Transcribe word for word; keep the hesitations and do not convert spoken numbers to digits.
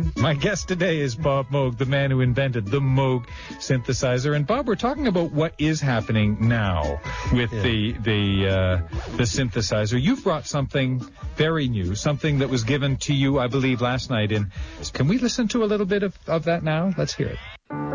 My guest today is Bob Moog, the man who invented the Moog synthesizer. And Bob, we're talking about what is happening now with Yeah. the the uh, the synthesizer. You've brought something very new, something that was given to you, I believe, last night. And can we listen to a little bit of, of that now? Let's hear it.